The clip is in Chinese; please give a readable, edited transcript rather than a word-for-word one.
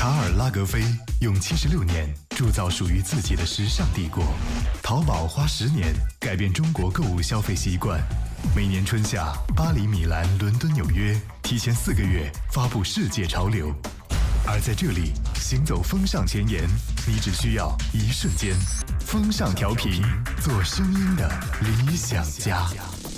卡尔拉格菲用76年铸造属于自己的时尚帝国，淘宝花10年改变中国购物消费习惯。每年春夏，巴黎、米兰、伦敦、纽约提前4个月发布世界潮流，而在这里行走风尚前沿，你只需要1瞬间。风尚调频，做声音的理想家。